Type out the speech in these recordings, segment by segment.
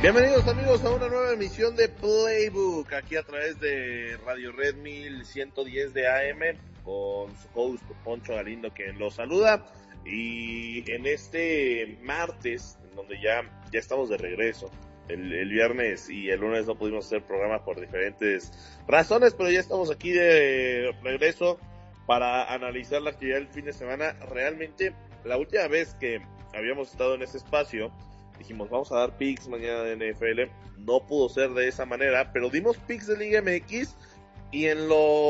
Bienvenidos amigos a una nueva emisión de Playbook, aquí a través de Radio Red 1110 de AM, con su host Poncho Galindo quien los saluda, y en este martes, en donde ya estamos de regreso. El viernes y el lunes no pudimos hacer programa por diferentes razones, pero ya estamos aquí de regreso para analizar la actividad del fin de semana. Realmente, la última vez que habíamos estado en ese espacio, dijimos, vamos a dar picks mañana de NFL. No pudo ser de esa manera, pero dimos picks de Liga MX y en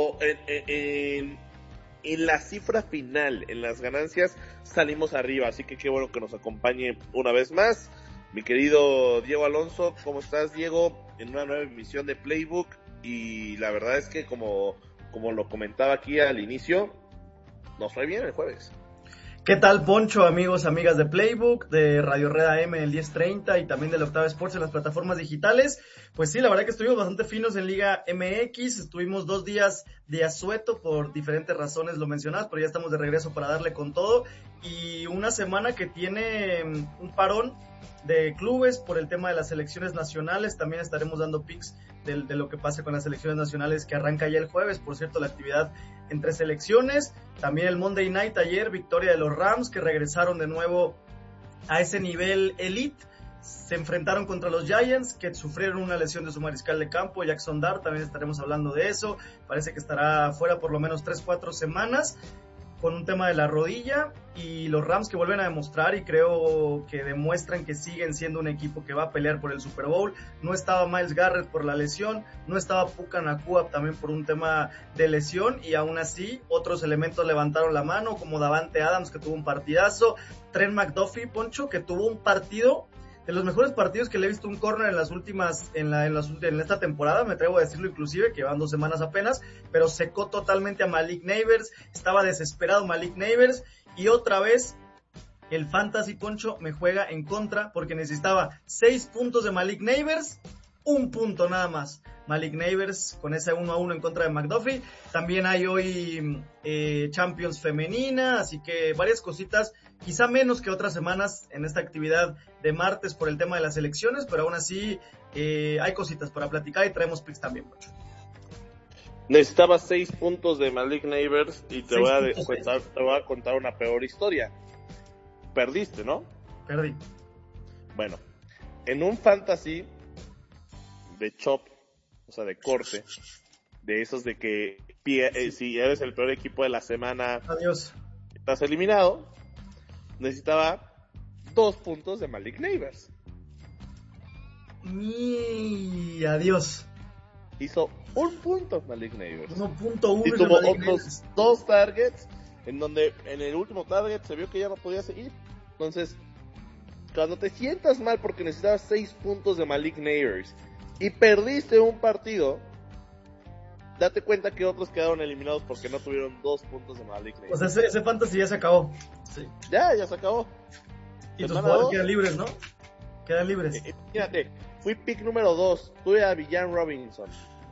la cifra final, en las ganancias, salimos arriba. Así que qué bueno que nos acompañe una vez más mi querido Diego Alonso. ¿Cómo estás, Diego? En una nueva emisión de Playbook. Y la verdad es que como lo comentaba aquí al inicio, nos fue bien el jueves. ¿Qué tal, Poncho, amigos, amigas de Playbook, de Radio Red AM en el 1030 y también de la Octava Sports en las plataformas digitales? Pues sí, la verdad que estuvimos bastante finos en Liga MX, estuvimos 2 días de asueto por diferentes razones, lo mencionas, pero ya estamos de regreso para darle con todo, y una semana que tiene un parón de clubes por el tema de las selecciones nacionales. También estaremos dando picks de lo que pase con las selecciones nacionales, que arranca ya el jueves. Por cierto, la actividad entre selecciones, también el Monday Night ayer, victoria de los Rams, que regresaron de nuevo a ese nivel elite. Se enfrentaron contra los Giants, que sufrieron una lesión de su mariscal de campo, Jackson Dart. También estaremos hablando de eso. Parece que estará fuera por lo menos 3-4 semanas con un tema de la rodilla, y los Rams que vuelven a demostrar, y creo que demuestran que siguen siendo un equipo que va a pelear por el Super Bowl. No estaba Myles Garrett por la lesión, no estaba Puka Nacua también por un tema de lesión, y aún así otros elementos levantaron la mano, como Davante Adams, que tuvo un partidazo, Trent McDuffie, Poncho, que tuvo un partido de los mejores partidos que le he visto un corner en las últimas, en esta temporada, me atrevo a decirlo, inclusive, que van 2 semanas apenas, pero secó totalmente a Malik Neighbors. Estaba desesperado Malik Neighbors, y otra vez el Fantasy, Poncho, me juega en contra, porque necesitaba 6 puntos de Malik Neighbors, 1 punto nada más. Malik Neighbors con ese 1-1 en contra de McDuffie. También hay hoy Champions femenina, así que varias cositas, quizá menos que otras semanas en esta actividad de martes por el tema de las elecciones, pero aún así hay cositas para platicar y traemos picks también, Poncho. Necesitaba 6 puntos de Malik Neighbors y te voy a contar una peor historia. Perdiste, ¿no? Perdí. Bueno, en un fantasy de chop, o sea, de corte, de esos de que si eres el peor equipo de la semana, adiós, estás eliminado, necesitaba 2 puntos de Malik Neighbors. Y adiós. Hizo 1 punto Malik Neighbors. 1.1 y tuvo otros 2 targets, en donde en el último target se vio que ya no podía seguir. Entonces, cuando te sientas mal porque necesitabas 6 puntos de Malik Neighbors y perdiste un partido, date cuenta que otros quedaron eliminados porque no tuvieron 2 puntos de Malik Neighbors. O sea, ese fantasy ya se acabó. Sí. Ya se acabó. Y tus jugadores quedan libres, ¿no? Quedan libres. Fíjate, fui pick número 2, tuve a Villan Robinson.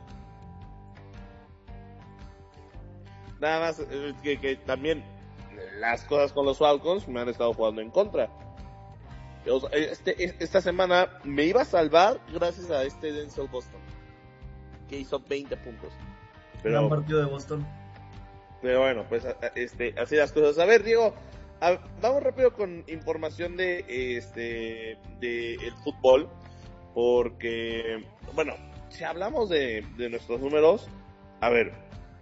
Nada más que también las cosas con los Falcons me han estado jugando en contra. O sea, esta semana me iba a salvar gracias a Denzel Boston, que hizo 20 puntos. Gran partido de Boston. Pero bueno, pues así las cosas. A ver, Diego, vamos rápido con información de el fútbol, porque bueno, si hablamos de nuestros números, a ver,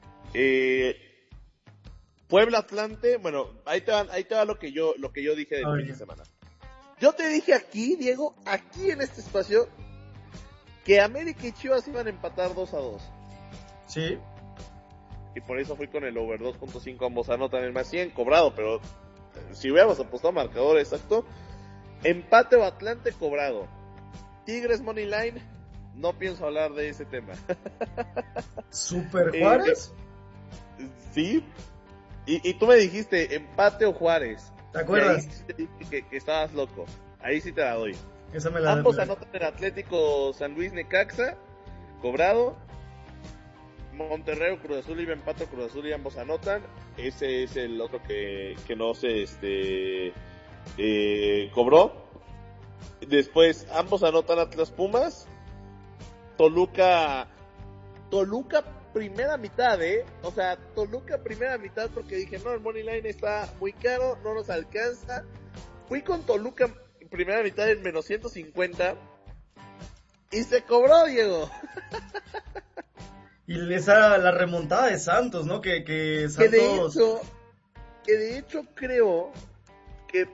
Puebla Atlante, bueno, ahí te va lo que yo dije del fin de semana. Yo te dije aquí, Diego, aquí en este espacio, que América y Chivas iban a empatar 2-2. Sí. Y por eso fui con el over 2.5, ambos anotan el más 100 cobrado, pero si hubiéramos apostado marcador exacto, empate o Atlante cobrado. Tigres Money Line, no pienso hablar de ese tema. ¿Super Juárez? Sí. Y tú me dijiste empate o Juárez. ¿Te acuerdas? Ahí sí te dije que estabas loco. Ahí sí te la doy. Esa me la Ambos anotan el Atlético San Luis Necaxa, cobrado. Monterrey o Cruz Azul iba empate o Cruz Azul y ambos anotan. Ese es el otro que no se cobró. Después, ambos anotan Atlas Pumas. Toluca primera mitad, o sea, Toluca primera mitad, porque dije, no, el money line está muy caro, no nos alcanza. Fui con Toluca primera mitad en menos 150 y se cobró, Diego. Y la remontada de Santos, ¿no? Que Santos... Que de hecho creo que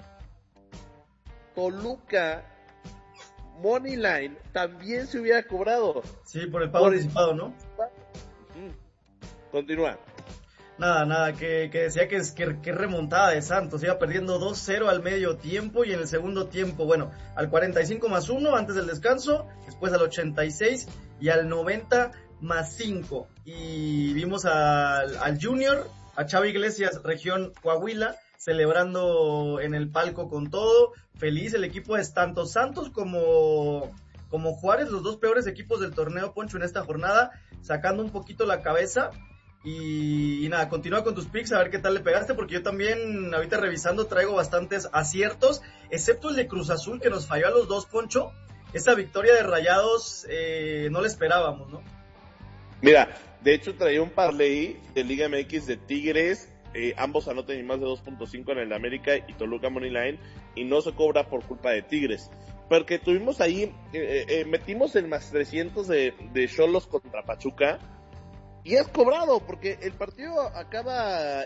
Toluca money line también se hubiera cobrado. Sí, por el pago anticipado, ¿no? Continúa. Nada, que decía que remontada de Santos, iba perdiendo 2-0 al medio tiempo y en el segundo tiempo, bueno, al 45+1 antes del descanso, después al 86 y al 90+5. Y vimos al Junior, a Xavi Iglesias, región Coahuila, celebrando en el palco con todo, feliz el equipo es tanto Santos como Juárez, los dos peores equipos del torneo, Poncho, en esta jornada, sacando un poquito la cabeza. Y nada, continúa con tus picks, a ver qué tal le pegaste, porque yo también ahorita revisando traigo bastantes aciertos, excepto el de Cruz Azul que nos falló a los dos, Poncho. Esta victoria de Rayados no la esperábamos, ¿no? Mira, de hecho traía un parlay de Liga MX de Tigres, ambos anotan y más de 2.5 en el de América y Toluca Moneyline, y no se cobra por culpa de Tigres. Porque tuvimos ahí, metimos el más 300 de Xolos contra Pachuca, y es cobrado, porque el partido acaba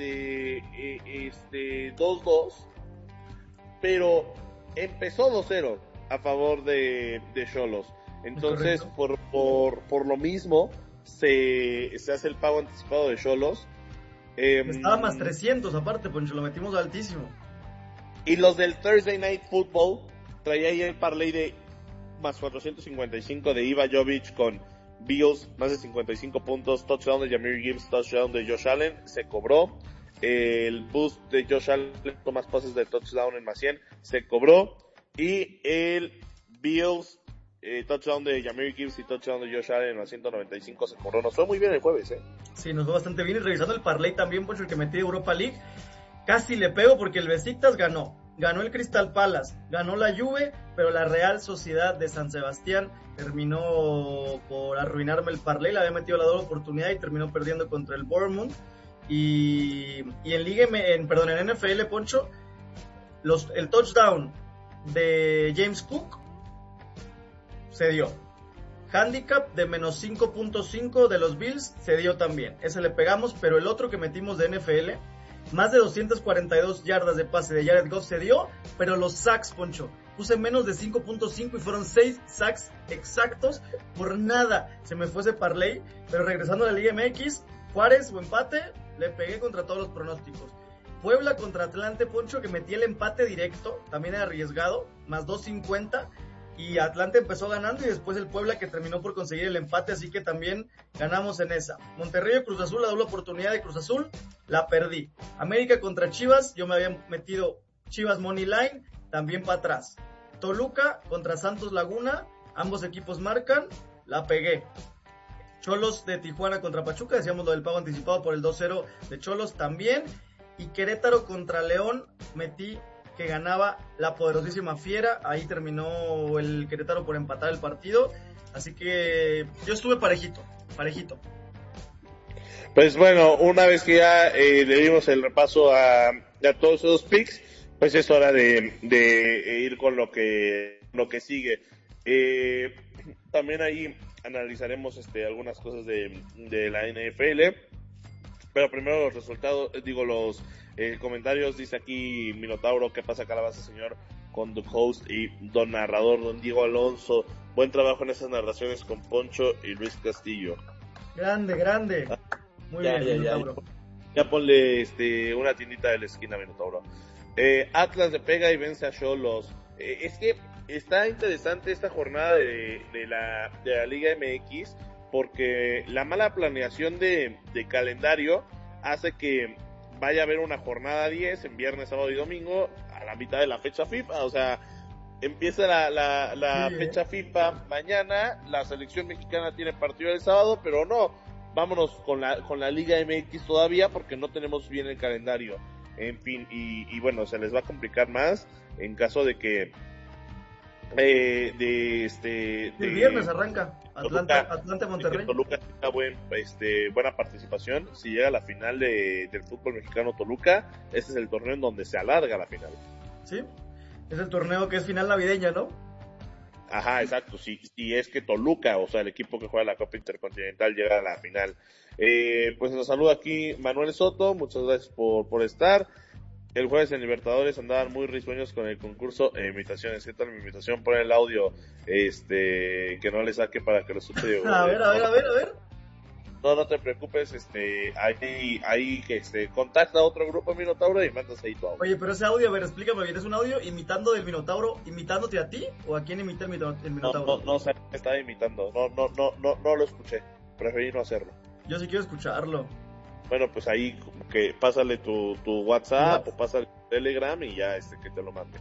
2-2, pero empezó 2-0 a favor de Xolos. Entonces, por lo mismo, se hace el pago anticipado de Xolos. Estaba más 300 aparte, Poncho, lo metimos altísimo. Y los del Thursday Night Football, traía ahí el parlay de más 455 de Iva Jovic con Bills, más de 55 puntos, touchdown de Jahmyr Gibbs, touchdown de Josh Allen, se cobró. El boost de Josh Allen con más pases de touchdown en más 100, se cobró. Y el Bills, touchdown de Jahmyr Gibbs y touchdown de Josh Allen en más 195 se cobró. Nos fue muy bien el jueves, Sí, nos fue bastante bien. Y revisando el parlay también, por el que metí de Europa League, casi le pego porque el Besiktas ganó el Crystal Palace, ganó la Juve, pero la Real Sociedad de San Sebastián terminó por arruinarme el parlay, le había metido la doble oportunidad y terminó perdiendo contra el Bournemouth. Y en NFL, Poncho, el touchdown de James Cook se dio. Handicap de menos 5.5 de los Bills se dio también. Ese le pegamos, pero el otro que metimos de NFL, más de 242 yardas de pase de Jared Goff se dio, pero los sacks, Poncho, puse menos de 5.5 y fueron 6 sacks exactos, por nada se me fue ese parlay. Pero regresando a la Liga MX, Juárez o empate, le pegué contra todos los pronósticos. Puebla contra Atlante, Poncho, que metí el empate directo, también era arriesgado, más 2.50, y Atlante empezó ganando y después el Puebla que terminó por conseguir el empate, así que también ganamos en esa. Monterrey y Cruz Azul, la doble oportunidad de Cruz Azul, la perdí. América contra Chivas, yo me había metido Chivas Money Line, también para atrás. Toluca contra Santos Laguna, ambos equipos marcan, la pegué. Xolos de Tijuana contra Pachuca, decíamos lo del pago anticipado por el 2-0 de Xolos también. Y Querétaro contra León, metí que ganaba la poderosísima Fiera, ahí terminó el Querétaro por empatar el partido, así que yo estuve parejito. Pues bueno, una vez que ya le dimos el repaso a todos esos picks, pues es hora de ir con lo que sigue. También ahí analizaremos algunas cosas de la NFL, pero primero los resultados, los comentarios. Dice aquí Minotauro: ¿qué pasa, Calabaza, señor host y don narrador, don Diego Alonso? Buen trabajo en esas narraciones con Poncho y Luis Castillo. Grande. Muy bien, Minotauro. Ya ponle una tiendita de la esquina, Minotauro. Atlas le pega y vence a Xolos. Es que está interesante esta jornada de la Liga MX, porque la mala planeación de calendario hace que vaya a haber una jornada 10 en viernes, sábado y domingo a la mitad de la fecha FIFA. O sea, empieza la fecha FIFA mañana, la selección mexicana tiene partido el sábado, pero no, vámonos con la Liga MX todavía porque no tenemos bien el calendario. En fin, y bueno, se les va a complicar más en caso de que El viernes arranca Atlanta Monterrey. Toluca tiene buena participación. Si llega a la final del fútbol mexicano Toluca, este es el torneo en donde se alarga la final. Sí, es el torneo que es final navideña, ¿no? Ajá, exacto. Si es que Toluca, o sea, el equipo que juega la Copa Intercontinental, llega a la final. Pues nos saluda aquí Manuel Soto, muchas gracias por estar. El jueves en Libertadores andaban muy risueños con el concurso imitaciones. ¿Qué tal mi imitación? Pon el audio, que no le saque para que lo escuche. A ver. No te preocupes, ahí contacta a otro grupo Minotauro y mandas ahí tu audio. Oye, pero ese audio, a ver, explícame bien, ¿es un audio imitando del Minotauro, imitándote a ti? ¿O a quién imita el Minotauro? No, estaba imitando, no lo escuché, preferí no hacerlo. Yo sí quiero escucharlo. Bueno, pues ahí que pásale tu WhatsApp o pásale tu Telegram y ya que te lo mande.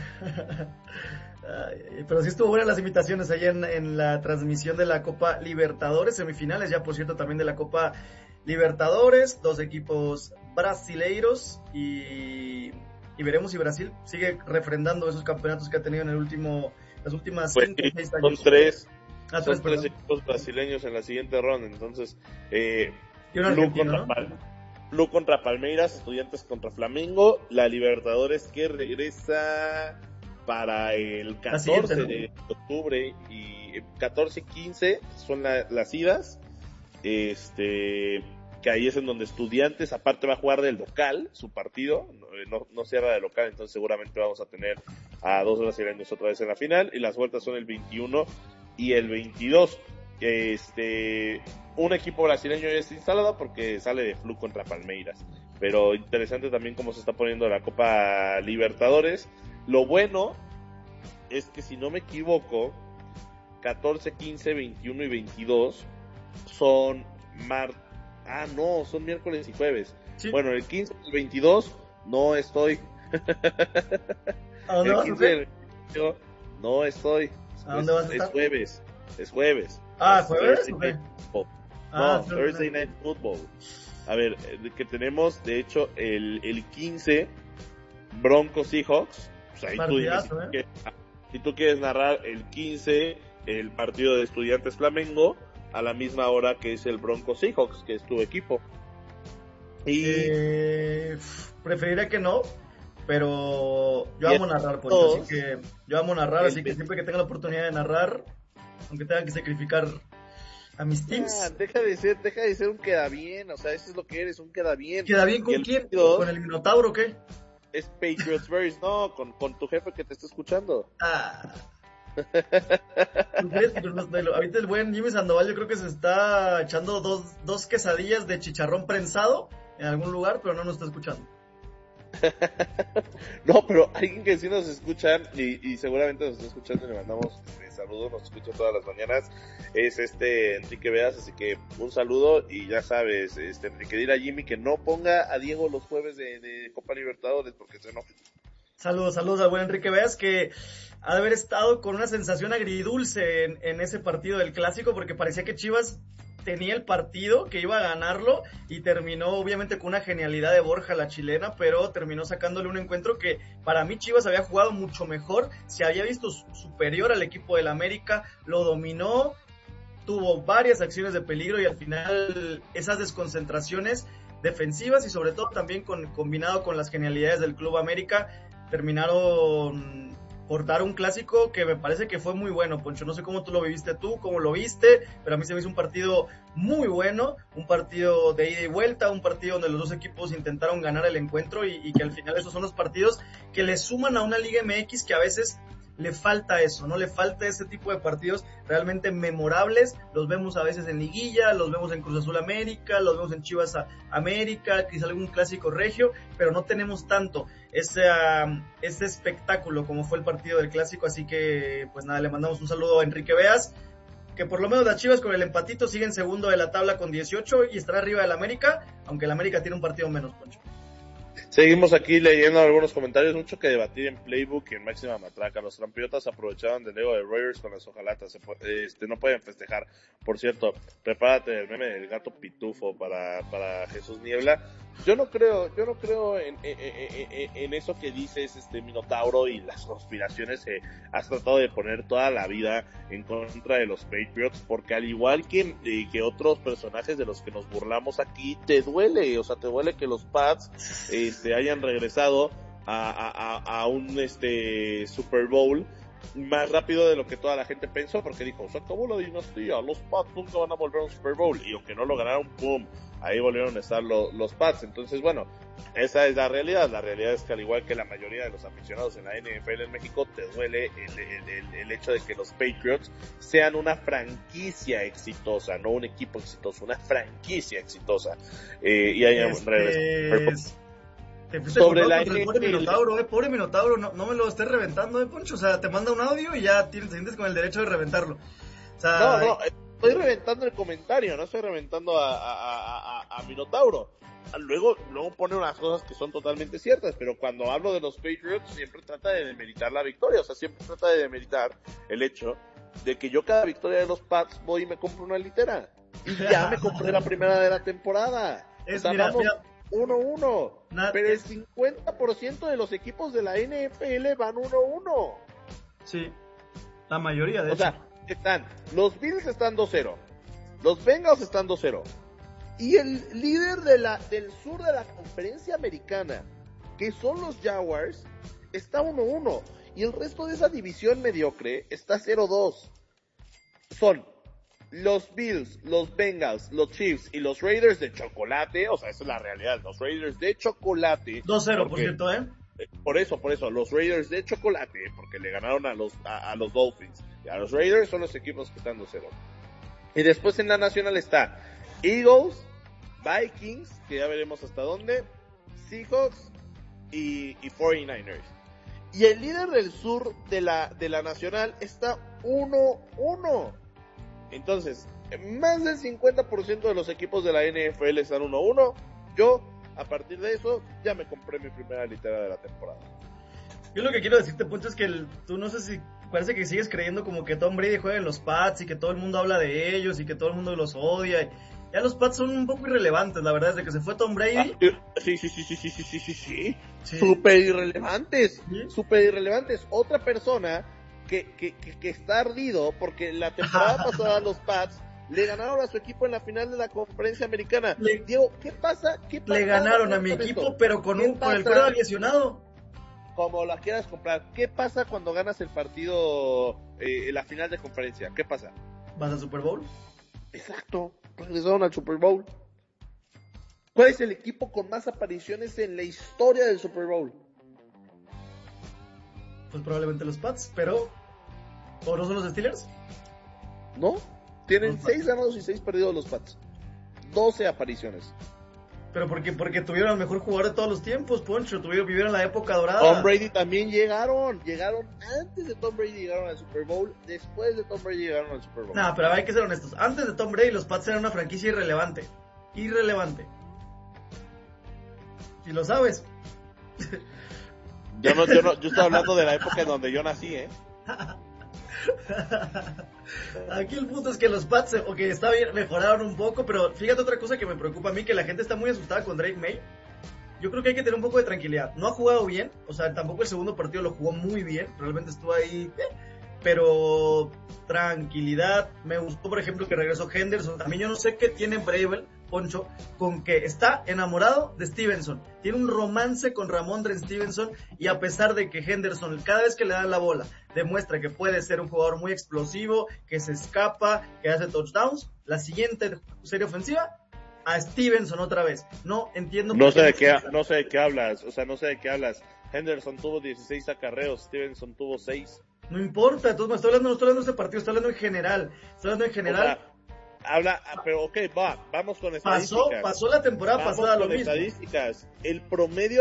Pero sí estuvo buenas las imitaciones ahí en la transmisión de la Copa Libertadores, semifinales ya por cierto también de la Copa Libertadores, 2 equipos brasileiros y veremos si Brasil sigue refrendando esos campeonatos que ha tenido en las últimas 5 o 6 años. Son tres equipos brasileños en la siguiente ronda, entonces y un argentino, Flu contra Palmeiras, Estudiantes contra Flamengo, la Libertadores que regresa para el 14 de octubre y 14 y 15 son las idas, que ahí es en donde Estudiantes aparte va a jugar del local su partido, no cierra de local, entonces seguramente vamos a tener a 2 brasileños otra vez en la final, y las vueltas son el 21 y el 22. Un equipo brasileño ya está instalado porque sale de Flu contra Palmeiras, pero interesante también cómo se está poniendo la Copa Libertadores. Lo bueno es que, si no me equivoco, 14, 15, 21 y 22 son son miércoles y jueves. Sí. Bueno, el 15 y el 22 no estoy. ¿A dónde vas a estar? No estoy. ¿A dónde vas a estar? Es jueves. ¿Jueves? Okay. Thursday Night Football. A ver, que tenemos, de hecho, el 15, Broncos Seahawks. Pues ahí partidazo, tú dime si tú quieres narrar el 15, el partido de Estudiantes Flamengo, a la misma hora que es el Broncos Seahawks, que es tu equipo. Preferiría que no, pero yo amo narrar, así que siempre que tenga la oportunidad de narrar, aunque tenga que sacrificar a mis teams. Deja de ser un queda bien, o sea, eso es lo que eres, un queda bien. ¿Queda bien con quién? ¿Con el Minotauro o qué? Es Patriots Bears, no, con tu jefe que te está escuchando. Ahorita el buen Jimmy Sandoval yo creo que se está echando dos quesadillas de chicharrón prensado en algún lugar, pero no nos está escuchando. No, pero alguien que sí nos escucha y seguramente nos está escuchando y le mandamos saludos, nos escucha todas las mañanas, es Enrique Veas, así que un saludo y ya sabes, Enrique, dile a Jimmy que no ponga a Diego los jueves de Copa Libertadores porque se enoja. Saludos al buen Enrique Veas, que ha de haber estado con una sensación agridulce en ese partido del Clásico, porque parecía que Chivas tenía el partido, que iba a ganarlo, y terminó obviamente con una genialidad de Borja, la chilena, pero terminó sacándole un encuentro que para mí Chivas había jugado mucho mejor, se había visto superior al equipo del América, lo dominó, tuvo varias acciones de peligro y al final esas desconcentraciones defensivas y sobre todo también combinado con las genialidades del Club América, terminaron por dar un clásico que me parece que fue muy bueno, Poncho. No sé cómo tú lo viviste cómo lo viste, pero a mí se me hizo un partido muy bueno, un partido de ida y vuelta, un partido donde los dos equipos intentaron ganar el encuentro y que al final esos son los partidos que le suman a una Liga MX que a veces le falta eso, ¿no? Le falta ese tipo de partidos realmente memorables, los vemos a veces en Liguilla, los vemos en Cruz Azul América, los vemos en Chivas América, quizá algún clásico regio, pero no tenemos tanto ese espectáculo como fue el partido del clásico, así que pues nada, le mandamos un saludo a Enrique Veas, que por lo menos las Chivas con el empatito siguen segundo de la tabla con 18 y estará arriba del América, aunque el América tiene un partido menos, Poncho. Seguimos aquí leyendo algunos comentarios, mucho que debatir en Playbook y en Máxima Matraca. Los Trampiotas aprovecharon del ego de Raiders con las hojalatas, no pueden festejar. Por cierto, prepárate el meme del gato pitufo para Jesús Niebla. Yo no creo en eso que dices, Minotauro, y las conspiraciones que has tratado de poner toda la vida en contra de los Patriots, porque al igual que otros personajes de los que nos burlamos aquí, te duele que los Pats hayan regresado a un Super Bowl más rápido de lo que toda la gente pensó, porque dijo, se acabó la dinastía, los Pats nunca van a volver a un Super Bowl, y aunque no lo ganaron, ¡pum!, ahí volvieron a estar los Pats. Entonces, bueno, esa es la realidad es que al igual que la mayoría de los aficionados en la NFL en México, te duele el hecho de que los Patriots sean una franquicia exitosa, no un equipo exitoso, una franquicia exitosa, y hayan regresado. Sobre la pobre Minotauro, no me lo estés reventando, Poncho. O sea, te manda un audio y ya te sientes con el derecho de reventarlo. O sea, no, estoy reventando el comentario, no estoy reventando a Minotauro. Luego pone unas cosas que son totalmente ciertas, pero cuando hablo de los Patriots siempre trata de demeritar la victoria, o sea, siempre trata de demeritar el hecho de que yo cada victoria de los Pats voy y me compro una litera. Y ya me compré la primera de la temporada. Mira. 1-1, pero el 50% de los equipos de la NFL van 1-1. Sí, la mayoría de hecho. O sea, los Bills están 2-0, los Bengals están 2-0, y el líder del sur de la conferencia americana, que son los Jaguars, está 1-1, y el resto de esa división mediocre está 0-2. Son los Bills, los Bengals, los Chiefs y los Raiders de chocolate, o sea, esa es la realidad, los Raiders de chocolate. 2-0, por cierto, Por eso, los Raiders de chocolate, porque le ganaron a los Dolphins. Y a los Raiders son los equipos que están 2-0. Y después en la nacional está Eagles, Vikings, que ya veremos hasta dónde, Seahawks y 49ers. Y el líder del sur de la nacional está 1-1. Entonces, más del 50% de los equipos de la NFL están 1-1. Yo, a partir de eso, ya me compré mi primera litera de la temporada. Yo lo que quiero decirte, Poncho, es que tú no sé si parece que sigues creyendo como que Tom Brady juega en los Pats y que todo el mundo habla de ellos y que todo el mundo los odia. Ya los Pats son un poco irrelevantes, la verdad, desde que se fue Tom Brady. Sí. Súper irrelevantes. Otra persona que está ardido porque la temporada pasada los Pats le ganaron a su equipo en la final de la conferencia americana. Diego, ¿qué pasa? Le ganaron a mi equipo, pero con el cuerda lesionado. Como la quieras comprar. ¿Qué pasa cuando ganas el partido, la final de conferencia? ¿Qué pasa? ¿Vas al Super Bowl? Exacto, regresaron al Super Bowl. ¿Cuál es el equipo con más apariciones en la historia del Super Bowl? Pues probablemente los Pats, pero ¿o no son los Steelers? No, tienen 6 ganados y 6 perdidos los Pats. 12 apariciones. Pero porque tuvieron al mejor jugador de todos los tiempos, Poncho, vivieron la época dorada. Tom Brady también llegaron antes de Tom Brady, llegaron al Super Bowl, después de Tom Brady llegaron al Super Bowl. No, pero hay que ser honestos, antes de Tom Brady los Pats eran una franquicia irrelevante. Si lo sabes. Yo estoy hablando de la época en donde yo nací, Aquí el punto es que los Pats, está bien, mejoraron un poco, pero fíjate otra cosa que me preocupa a mí, que la gente está muy asustada con Drake May. Yo creo que hay que tener un poco de tranquilidad. No ha jugado bien, o sea, tampoco el segundo partido lo jugó muy bien, realmente estuvo ahí, pero tranquilidad. Me gustó, por ejemplo, que regresó Henderson. También yo no sé qué tiene Bravel, Poncho, con que está enamorado de Stevenson. Tiene un romance con Ramondre Stevenson, y a pesar de que Henderson, cada vez que le dan la bola, demuestra que puede ser un jugador muy explosivo, que se escapa, que hace touchdowns, la siguiente serie ofensiva, a Stevenson otra vez. No entiendo no sé de qué hablas, no sé de qué hablas. Henderson tuvo 16 acarreos, Stevenson tuvo 6. No importa, entonces no estoy hablando de este partido, estoy hablando en general. Pero vamos con estadísticas. Pasó la temporada pasada lo mismo. Estadísticas. El promedio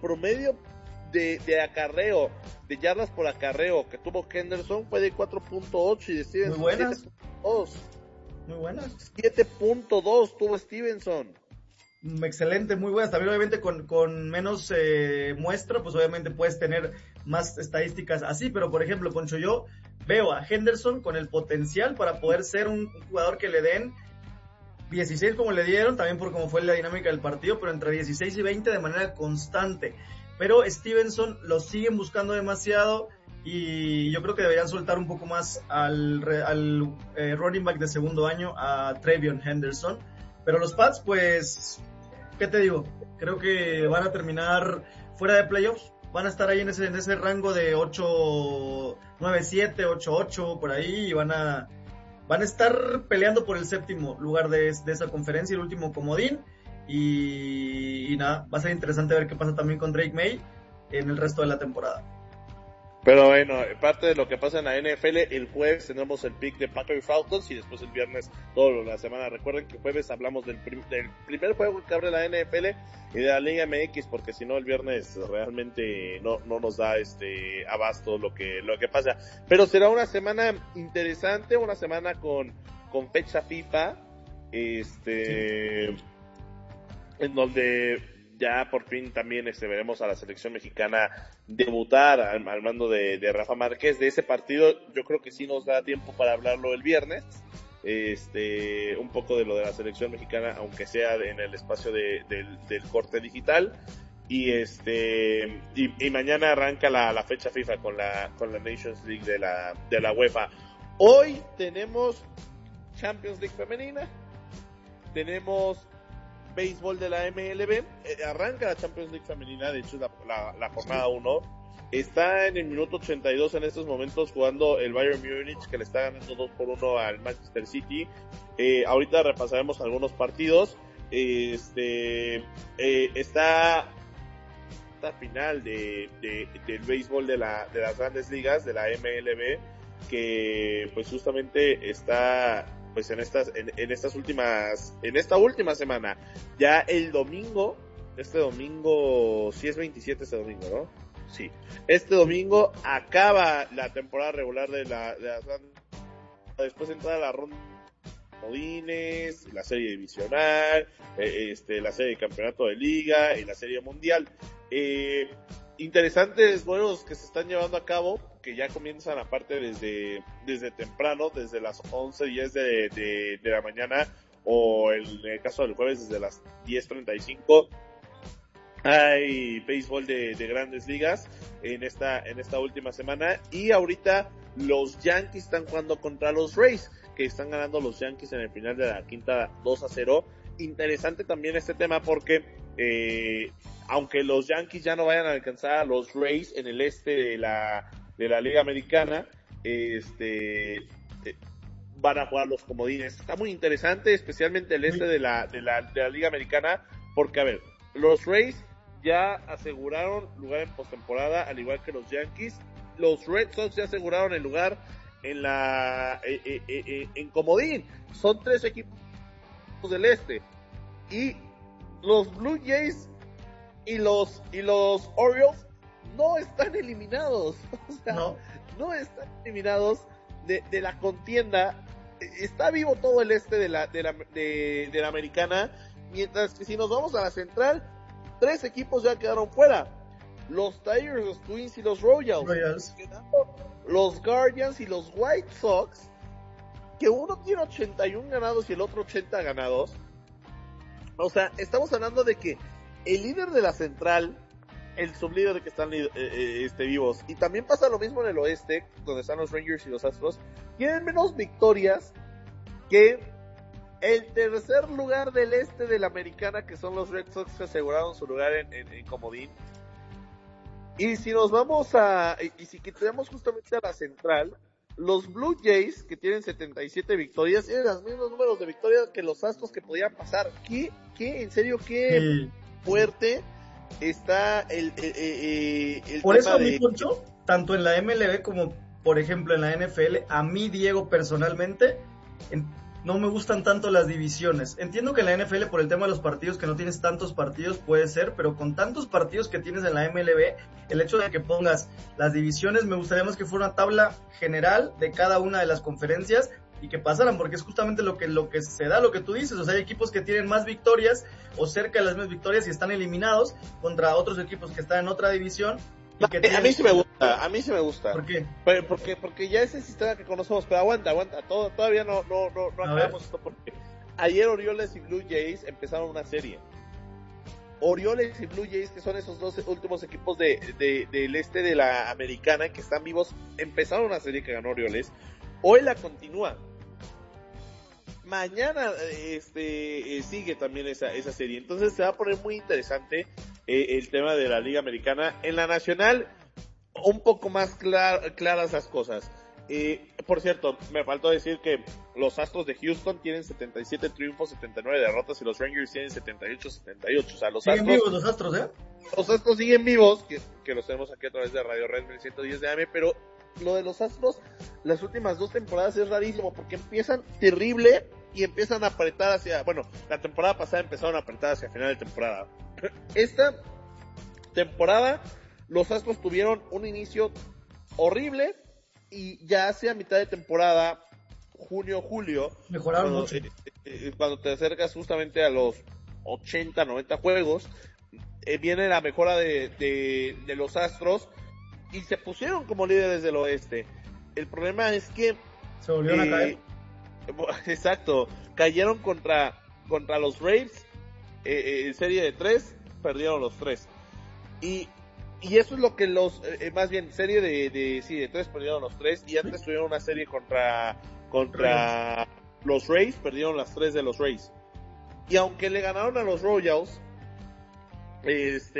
de acarreo, de yardas por acarreo que tuvo Henderson fue de 4.8 y de Stevenson muy buenas. 7.2. Muy buenas. 7.2 tuvo Stevenson. excelente, muy buenas. También obviamente con menos muestra, pues obviamente puedes tener más estadísticas así, pero por ejemplo, Poncho, yo veo a Henderson con el potencial para poder ser un jugador que le den 16 como le dieron, también por cómo fue la dinámica del partido, pero entre 16 y 20 de manera constante. Pero Stevenson lo siguen buscando demasiado y yo creo que deberían soltar un poco más al running back de segundo año, a TreVeyon Henderson. Pero los Pats, pues, ¿qué te digo? Creo que van a terminar fuera de playoffs, van a estar ahí en ese rango de 8-9-7, 8-8, por ahí, y van a estar peleando por el séptimo lugar de esa conferencia, el último comodín, y nada, va a ser interesante ver qué pasa también con Drake May en el resto de la temporada. Pero bueno, parte de lo que pasa en la NFL, el jueves tenemos el pick de Packers y Falcons y después el viernes toda la semana. Recuerden que el jueves hablamos del primer juego que abre la NFL y de la Liga MX, porque si no el viernes realmente no nos da abasto lo que pasa. Pero será una semana interesante, una semana con fecha FIFA, en donde ya por fin también veremos a la selección mexicana debutar al mando de Rafa Márquez. De ese partido yo creo que sí nos da tiempo para hablarlo el viernes, un poco de lo de la selección mexicana, aunque sea en el espacio del corte digital. Y mañana arranca la fecha FIFA con la Nations League de la UEFA. Hoy tenemos Champions League femenina, tenemos béisbol de la MLB, arranca la Champions League femenina, de hecho la jornada 1, está en el minuto 82 en estos momentos jugando el Bayern Múnich, que le está ganando 2-1 al Manchester City. Ahorita repasaremos algunos partidos. Está la final del béisbol de las grandes ligas, de la MLB, que pues justamente está pues en esta última semana. Ya el domingo, sí es 27 este domingo, ¿no? Sí. Este domingo acaba la temporada regular de las grandes. Después entra la ronda de comodines, la serie divisional, la serie de campeonato de liga y la serie mundial. Interesantes juegos que se están llevando a cabo, que ya comienzan aparte desde temprano, desde las 11:10 de la mañana, o en el caso del jueves desde las 10:35. Hay béisbol de grandes ligas en esta última semana, y ahorita los Yankees están jugando contra los Rays, que están ganando los Yankees en el final de la quinta 2-0. Interesante también este tema porque aunque los Yankees ya no vayan a alcanzar a los Rays en el de la Liga Americana, van a jugar los comodines. Está muy interesante, especialmente el de la Liga Americana, porque a ver, los Rays ya aseguraron lugar en postemporada, al igual que los Yankees. Los Red Sox ya aseguraron el lugar en comodín. Son 3 equipos del y los Blue Jays y los Orioles no están eliminados. O sea, no están eliminados de la contienda. Está vivo todo el de la americana, mientras que si nos vamos a la central, 3 equipos ya quedaron fuera: los Tigers, los Twins y los Royals. Los Guardians y los White Sox, que uno tiene 81 ganados y el otro 80 ganados. O sea, estamos hablando de que el líder de la central, el sublíder de que están vivos, y también pasa lo mismo en el oeste, donde están los Rangers y los Astros, tienen menos victorias que el tercer lugar del de la americana, que son los Red Sox, que aseguraron su lugar en comodín. Y si nos vamos y si quitamos justamente a la central, los Blue Jays, que tienen 77 victorias, tienen los mismos números de victorias que los Astros que podían pasar. En serio, qué fuerte está el por eso a mí, Poncho, tanto en la MLB como, por ejemplo, en la NFL, a mí, Diego, personalmente, no me gustan tanto las divisiones. Entiendo que en la NFL, por el tema de los partidos, que no tienes tantos partidos, puede ser, pero con tantos partidos que tienes en la MLB, el hecho de que pongas las divisiones, me gustaría más que fuera una tabla general de cada una de las conferencias, y que pasaran, porque es justamente lo que se da, lo que tú dices. O sea, hay equipos que tienen más victorias o cerca de las mismas victorias y están eliminados contra otros equipos que están en otra división. Y que A mí sí me gusta, a mí sí me gusta. ¿Por qué? Porque ya es el sistema que conocemos, pero aguanta, todavía no acabamos esto, porque ayer Orioles y Blue Jays empezaron una serie. Orioles y Blue Jays, que son esos dos últimos equipos del este de la americana que están vivos, empezaron una serie que ganó Orioles. Hoy la continúa. Mañana sigue también esa serie. Entonces se va a poner muy interesante el tema de la Liga Americana. En la Nacional, un poco más claras las cosas. Por cierto, me faltó decir que los Astros de Houston tienen 77 triunfos, 79 derrotas, y los Rangers tienen 78. O sea, siguen vivos los Astros, ¿eh? Los Astros siguen vivos, que los tenemos aquí a través de Radio Red 1110 de AM, pero lo de los Astros, las últimas 2 temporadas es rarísimo, porque empiezan terrible y empiezan a apretar la temporada pasada empezaron a apretar hacia final de temporada. Esta temporada, los Astros tuvieron un inicio horrible, y ya hacia mitad de temporada, junio, julio, mejoraron mucho. Cuando te acercas justamente a los 80, 90 juegos, viene la mejora de los Astros, y se pusieron como líderes del oeste. El problema es que se volvieron a caer. Exacto, cayeron contra los Braves, en serie de 3, perdieron los 3. Y eso es lo que más bien, serie de 3, perdieron los 3, y antes tuvieron una serie contra los Rays, perdieron las 3 de los Rays. Y aunque le ganaron a los Royals, 2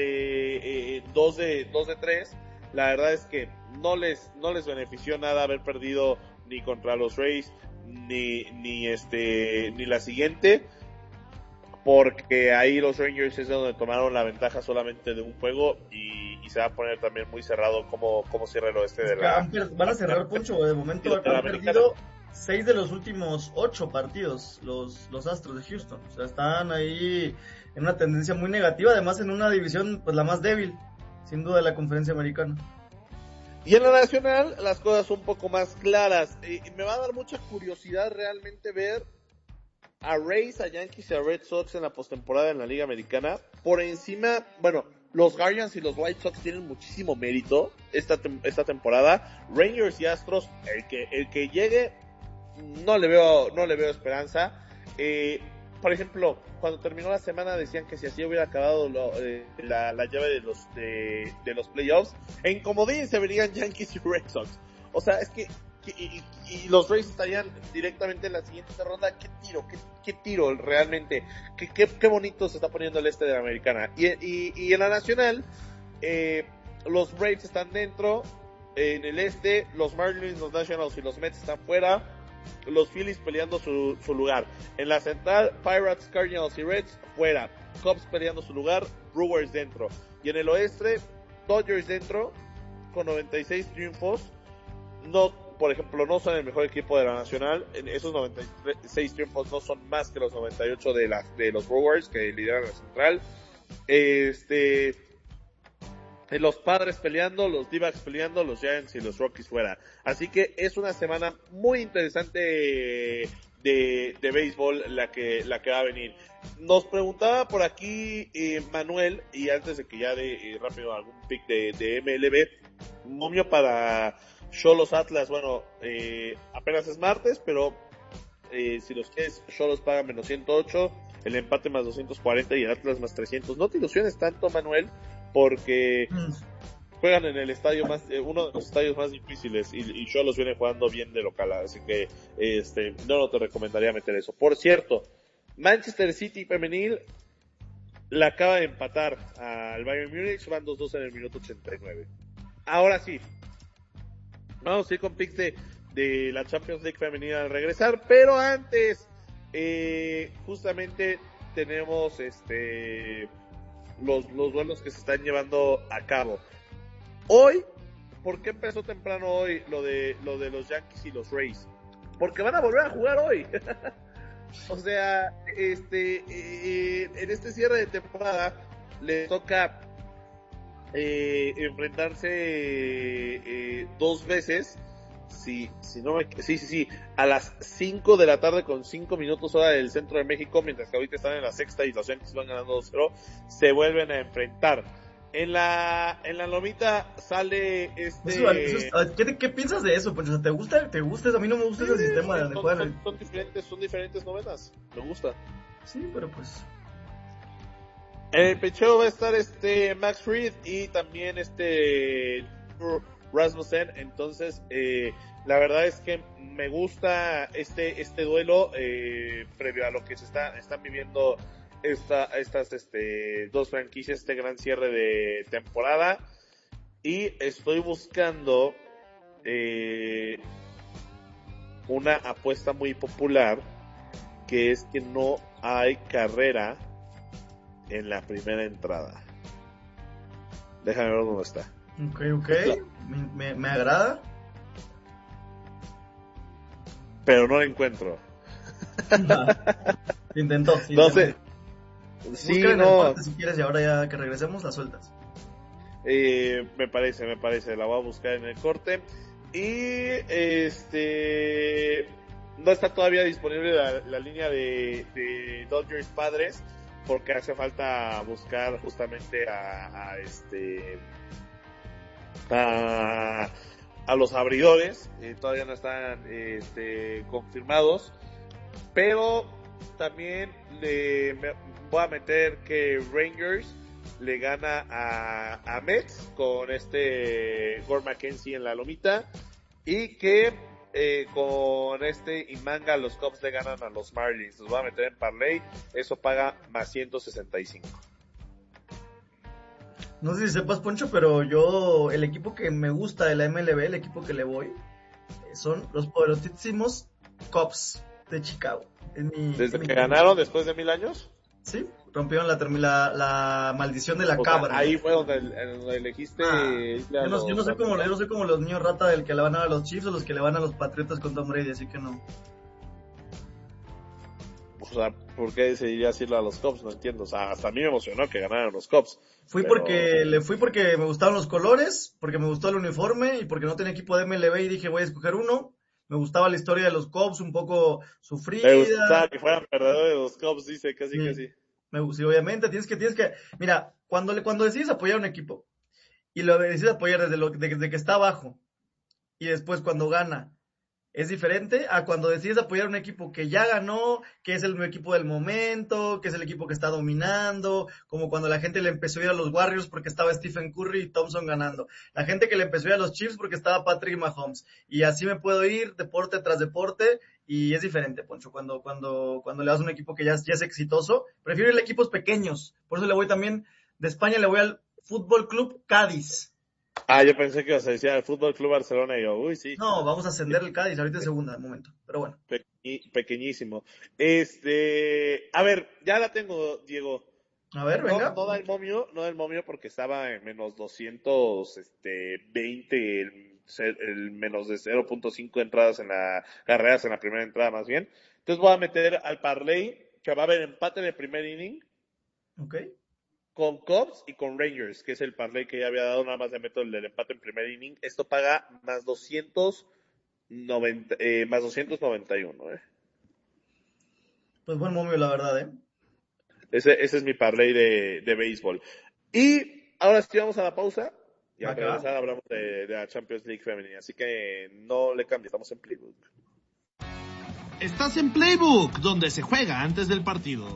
de 3, la verdad es que no les benefició nada haber perdido ni contra los Rays, ni la siguiente, porque ahí los Rangers es donde tomaron la ventaja solamente de un juego, y se va a poner también muy cerrado cómo cierra el oeste de la... Van a cerrar, Poncho, de momento han perdido 6 de los últimos 8 partidos los Astros de Houston. O sea, están ahí en una tendencia muy negativa, además en una división pues la más débil, sin duda, de la conferencia americana. Y en la nacional las cosas son un poco más claras. Me va a dar mucha curiosidad realmente ver a Rays, a Yankees y a Red Sox en la postemporada en la Liga Americana. Por encima, los Guardians y los White Sox tienen muchísimo mérito esta temporada. Rangers y Astros, el que llegue, no le veo esperanza. Por ejemplo, cuando terminó la semana decían que si así hubiera acabado la llave de los playoffs, en comodín se verían Yankees y Red Sox. O sea, es que y los Rays estarían directamente en la siguiente ronda. Qué tiro realmente, qué bonito se está poniendo el este de la americana. Y en la nacional, los Braves están dentro. En el este, los Marlins, los Nationals y los Mets están fuera. Los Phillies peleando su lugar. En la central, Pirates, Cardinals y Reds fuera. Cubs peleando su lugar, Brewers dentro. Y en el oeste, Dodgers dentro con 96 triunfos. Por ejemplo, no son el mejor equipo de la nacional. Esos 96 triunfos no son más que los 98 de los Brewers, que lideran la central. Los Padres peleando, los D-backs peleando, los Giants y los Rockies fuera. Así que es una semana muy interesante de béisbol la que va a venir. Nos preguntaba por aquí Manuel, y antes de que ya dé rápido algún pick de MLB, momio para Xolos Atlas. Apenas es martes, pero si los quieres, Xolos paga menos 108, el empate más 240 y el Atlas más 300. No te ilusiones tanto, Manuel, porque juegan en el estadio uno de los estadios más difíciles, y Xolos viene jugando bien de local, así que no te recomendaría meter eso. Por cierto, Manchester City femenil la acaba de empatar al Bayern Múnich, van 2-2 en el minuto 89. Ahora sí, vamos a ir con picks de la Champions League femenina al regresar, pero antes justamente tenemos los duelos que se están llevando a cabo. Hoy, ¿por qué empezó temprano hoy lo de los Yankees y los Rays? Porque van a volver a jugar hoy. O sea, en este cierre de temporada les toca enfrentarse 2 veces. Sí, a las 5 de la tarde con 5 minutos hora del centro de México, mientras que ahorita están en la sexta y los Yankees van ganando 2-0, se vuelven a enfrentar. En la lomita sale ¿Qué piensas de eso, Poncho? ¿Te gusta? A mí no me gusta ese sistema de jugar. Son diferentes novenas, me gusta. Sí, pero pues... En el pecheo va a estar Max Fried y también Rasmussen. Entonces la verdad es que me gusta este duelo previo a lo que están viviendo estas dos franquicias, este gran cierre de temporada, y estoy buscando una apuesta muy popular, que es que no hay carrera en la primera entrada. Déjame ver dónde está. Ok. Me agrada. Pero no la encuentro. Intentó. No sé. Sí, no. Si quieres, y ahora ya que regresemos, la sueltas. Me parece. La voy a buscar en el corte. Y no está todavía disponible la línea de Dodgers Padres, porque hace falta buscar justamente a los abridores. Todavía no están confirmados, pero también voy a meter que Rangers le gana a Mets con Gore McKenzie en la lomita, y que con Imanga los Cubs le ganan a los Marlins. Los voy a meter en parlay, eso paga más 165. No sé si sepas, Poncho, pero el equipo que me gusta de la MLB, el equipo que le voy, son los poderosísimos Cubs de Chicago. ¿Desde que ganaron después de 1000 años? Sí, rompieron la maldición de la cabra. Ahí fue donde elegiste. Yo no sé cómo los niños rata del que le van a los Chiefs o los que le van a los Patriotas con Tom Brady, así que no. O sea, ¿por qué decidirías irle a los Cubs? No entiendo. O sea, hasta a mí me emocionó que ganaran los Cubs. Fui porque me gustaban los colores, porque me gustó el uniforme y porque no tenía equipo de MLB y dije voy a escoger uno. Me gustaba la historia de los Cubs, un poco sufrida. Me gustaba que fueran perdedores de los Cubs, dice, casi. Sí, obviamente, tienes que, mira, cuando decides apoyar a un equipo, y lo decides apoyar desde que está abajo, y después cuando gana, es diferente a cuando decides apoyar a un equipo que ya ganó, que es el equipo del momento, que es el equipo que está dominando, como cuando la gente le empezó a ir a los Warriors porque estaba Stephen Curry y Thompson ganando, la gente que le empezó a ir a los Chiefs porque estaba Patrick Mahomes, y así me puedo ir deporte tras deporte, y es diferente, Poncho, cuando le das a un equipo que ya es exitoso. Prefiero ir a equipos pequeños, por eso le voy también, de España le voy al Fútbol Club Cádiz. Yo pensé que ibas a decir el Fútbol Club Barcelona, y yo, uy, sí. No, vamos a ascender el Cádiz ahorita en segunda, al momento, pero bueno. Pequeñísimo. A ver, ya la tengo, Diego. A ver, venga. No da el momio porque estaba en menos 220, el menos de 0.5 entradas carreras en la primera entrada, más bien. Entonces voy a meter al parlay que va a haber empate en el primer inning. Ok. Con Cubs y con Rangers, que es el parlay que ya había dado, nada más le meto el del empate en primer inning. Esto paga más 291, Pues buen momio, la verdad, Ese es mi parlay de béisbol. Y ahora sí vamos a la pausa. Y al regresar hablamos de la Champions League femenina. Así que no le cambie, estamos en Playbook. Estás en Playbook, donde se juega antes del partido.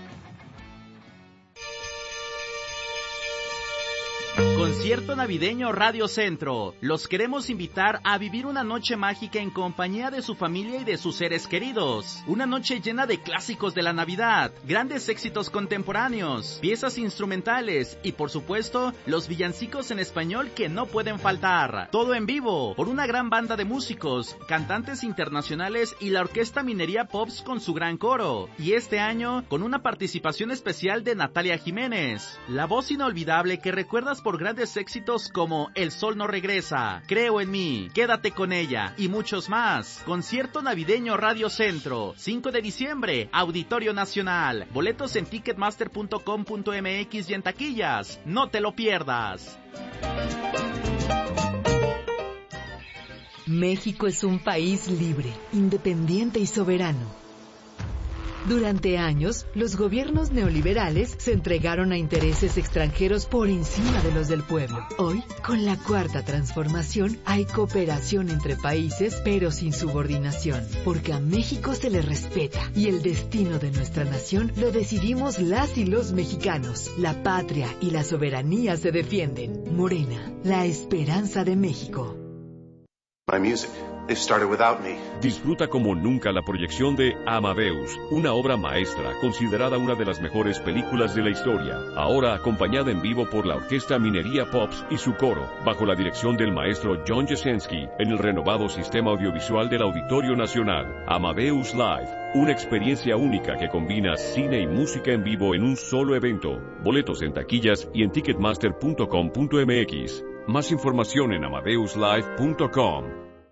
Concierto navideño Radio Centro. Los queremos invitar a vivir una noche mágica en compañía de su familia y de sus seres queridos. Una noche llena de clásicos de la Navidad, grandes éxitos contemporáneos, piezas instrumentales y, por supuesto, los villancicos en español que no pueden faltar. Todo en vivo, por una gran banda de músicos, cantantes internacionales y la Orquesta Minería Pops con su gran coro. Y este año, con una participación especial de Natalia Jiménez, la voz inolvidable que recuerdas por grandes éxitos como El Sol No Regresa, Creo en Mí, Quédate con Ella y muchos más. Concierto navideño Radio Centro, 5 de diciembre, Auditorio Nacional. Boletos en ticketmaster.com.mx y en taquillas. No te lo pierdas. México es un país libre, independiente y soberano. Durante años, los gobiernos neoliberales se entregaron a intereses extranjeros por encima de los del pueblo. Hoy, con la Cuarta Transformación, hay cooperación entre países, pero sin subordinación, porque a México se le respeta y el destino de nuestra nación lo decidimos las y los mexicanos. La patria y la soberanía se defienden. Morena, la esperanza de México. My music. They started without me. Disfruta como nunca la proyección de Amadeus, una obra maestra considerada una de las mejores películas de la historia, ahora acompañada en vivo por la Orquesta Minería Pops y su coro, bajo la dirección del maestro John Jasenski, en el renovado sistema audiovisual del Auditorio Nacional. Amadeus Live, una experiencia única que combina cine y música en vivo en un solo evento. Boletos en taquillas y en ticketmaster.com.mx. Más información en amadeuslive.com.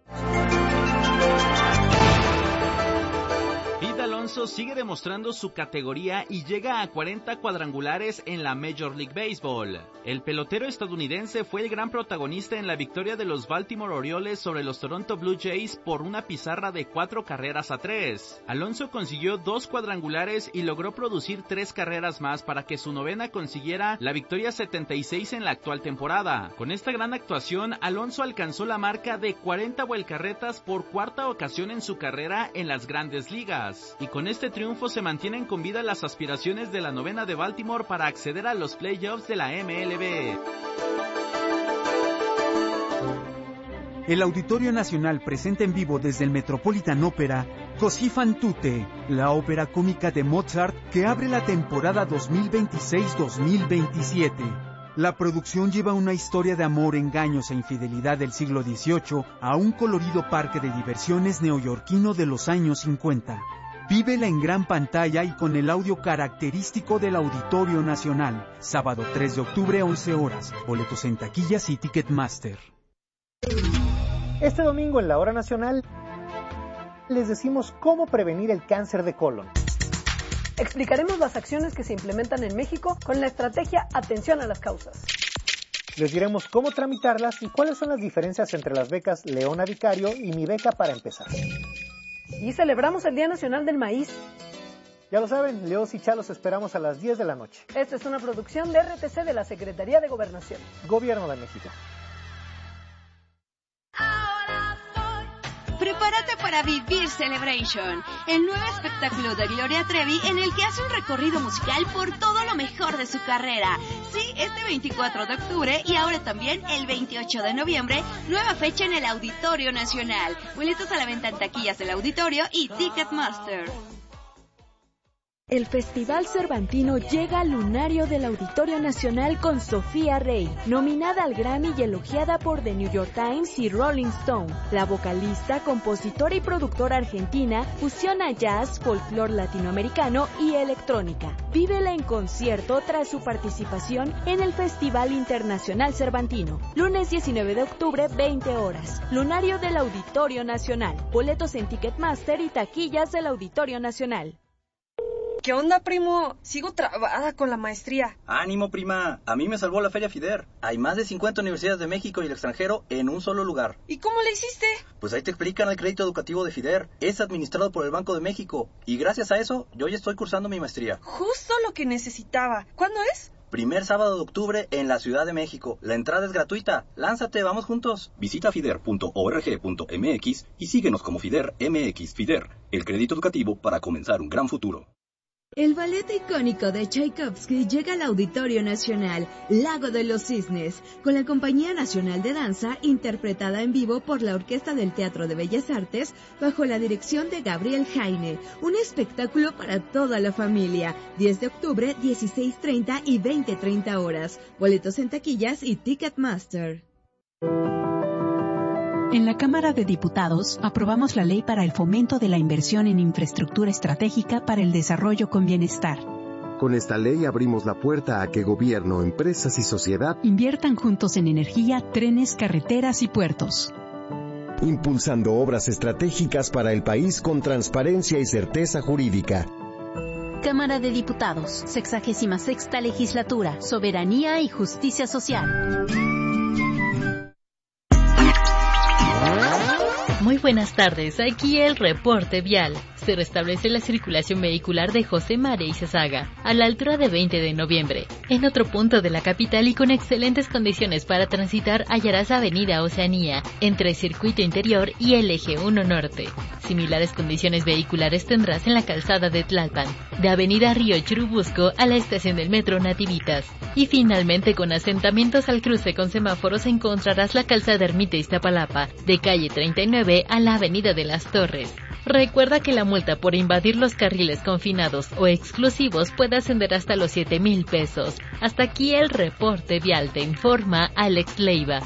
Alonso sigue demostrando su categoría y llega a 40 cuadrangulares en la Major League Baseball. El pelotero estadounidense fue el gran protagonista en la victoria de los Baltimore Orioles sobre los Toronto Blue Jays por una pizarra de 4-3. Alonso consiguió 2 cuadrangulares y logró producir 3 carreras más para que su novena consiguiera la victoria 76 en la actual temporada. Con esta gran actuación, Alonso alcanzó la marca de 40 vuelcarretas por cuarta ocasión en su carrera en las Grandes Ligas. Y con este triunfo se mantienen con vida las aspiraciones de la novena de Baltimore para acceder a los playoffs de la MLB. El Auditorio Nacional presenta en vivo desde el Metropolitan Opera Così fan tutte, la ópera cómica de Mozart que abre la temporada 2026-2027. La producción lleva una historia de amor, engaños e infidelidad del siglo XVIII a un colorido parque de diversiones neoyorquino de los años 50. Vívela en gran pantalla y con el audio característico del Auditorio Nacional. Sábado 3 de octubre, 11 horas. Boletos en taquillas y Ticketmaster. Este domingo en la Hora Nacional les decimos cómo prevenir el cáncer de colon. Explicaremos las acciones que se implementan en México con la estrategia Atención a las Causas. Les diremos cómo tramitarlas y cuáles son las diferencias entre las becas Leona Vicario y Mi Beca para Empezar. Y celebramos el Día Nacional del Maíz. Ya lo saben, Leos y Chalos esperamos a las 10 de la noche. Esta es una producción de RTC de la Secretaría de Gobernación. Gobierno de México. Prepárate para vivir Celebration, el nuevo espectáculo de Gloria Trevi en el que hace un recorrido musical por todo lo mejor de su carrera. Sí, este 24 de octubre y ahora también el 28 de noviembre, nueva fecha en el Auditorio Nacional. Boletos a la venta en taquillas del Auditorio y Ticketmaster. El Festival Cervantino llega al lunario del Auditorio Nacional con Sofía Rey, nominada al Grammy y elogiada por The New York Times y Rolling Stone. La vocalista, compositora y productora argentina fusiona jazz, folclore latinoamericano y electrónica. Vívela en concierto tras su participación en el Festival Internacional Cervantino. Lunes 19 de octubre, 20 horas. Lunario del Auditorio Nacional. Boletos en Ticketmaster y taquillas del Auditorio Nacional. ¿Qué onda, primo? Sigo trabada con la maestría. Ánimo, prima. A mí me salvó la Feria FIDER. Hay más de 50 universidades de México y el extranjero en un solo lugar. ¿Y cómo le hiciste? Pues ahí te explican el crédito educativo de FIDER. Es administrado por el Banco de México. Y gracias a eso, yo ya estoy cursando mi maestría. Justo lo que necesitaba. ¿Cuándo es? Primer sábado de octubre en la Ciudad de México. La entrada es gratuita. Lánzate, vamos juntos. Visita fider.org.mx y síguenos como FIDER MX. FIDER, el crédito educativo para comenzar un gran futuro. El ballet icónico de Tchaikovsky llega al Auditorio Nacional, Lago de los Cisnes, con la Compañía Nacional de Danza, interpretada en vivo por la Orquesta del Teatro de Bellas Artes, bajo la dirección de Gabriel Jaine. Un espectáculo para toda la familia. 10 de octubre, 16:30 y 20:30 horas. Boletos en taquillas y Ticketmaster. En la Cámara de Diputados aprobamos la Ley para el Fomento de la Inversión en Infraestructura Estratégica para el Desarrollo con Bienestar. Con esta ley abrimos la puerta a que gobierno, empresas y sociedad inviertan juntos en energía, trenes, carreteras y puertos. Impulsando obras estratégicas para el país con transparencia y certeza jurídica. Cámara de Diputados, 66ª Legislatura, Soberanía y Justicia Social. buenas tardes, aquí el reporte vial. Se restablece la circulación vehicular de José María Izazaga, a la altura de 20 de noviembre. En otro punto de la capital y con excelentes condiciones para transitar hallarás Avenida Oceanía, entre Circuito Interior y el Eje 1 Norte. Similares condiciones vehiculares tendrás en la calzada de Tlalpan, de Avenida Río Churubusco a la estación del Metro Nativitas. Y finalmente con asentamientos al cruce con semáforos encontrarás la calzada Ermita Iztapalapa, de calle 39 a la Avenida de las Torres. Recuerda que la multa por invadir los carriles confinados o exclusivos puede ascender hasta los 7,000 pesos. Hasta aquí el reporte vial, te informa Alex Leiva.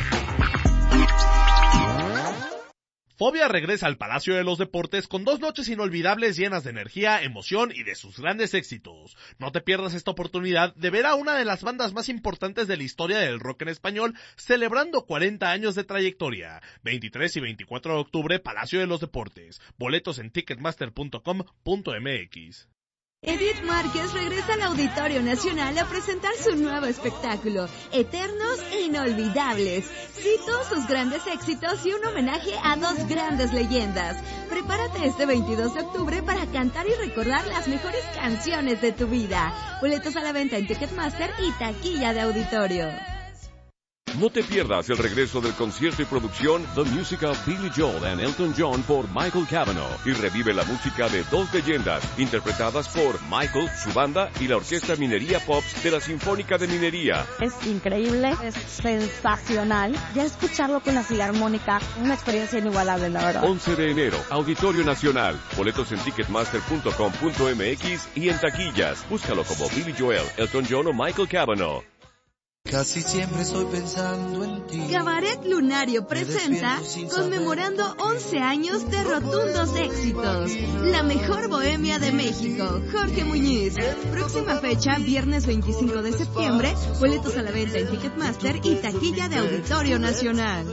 Fobia regresa al Palacio de los Deportes con 2 noches inolvidables llenas de energía, emoción y de sus grandes éxitos. No te pierdas esta oportunidad de ver a una de las bandas más importantes de la historia del rock en español celebrando 40 años de trayectoria. 23 y 24 de octubre, Palacio de los Deportes. Boletos en ticketmaster.com.mx. Edith Márquez regresa al Auditorio Nacional a presentar su nuevo espectáculo, Eternos e Inolvidables. Cito sus grandes éxitos y un homenaje a 2 grandes leyendas. Prepárate este 22 de octubre para cantar y recordar las mejores canciones de tu vida. Boletos a la venta en Ticketmaster y taquilla de auditorio. No te pierdas el regreso del concierto y producción The Music of Billy Joel and Elton John por Michael Cavanaugh y revive la música de 2 leyendas interpretadas por Michael, su banda y la Orquesta Minería Pops de la Sinfónica de Minería. Es increíble, es sensacional. Ya escucharlo con la filarmónica, una experiencia inigualable, la verdad. 11 de enero, Auditorio Nacional. Boletos en ticketmaster.com.mx y en taquillas. Búscalo como Billy Joel, Elton John o Michael Cavanaugh. Casi siempre estoy pensando en ti. Cabaret Lunario presenta conmemorando 11 años de rotundos éxitos. La mejor bohemia de México, Jorge Muñiz. Próxima fecha, viernes 25 de septiembre. Boletos a la venta en Ticketmaster y taquilla de Auditorio Nacional.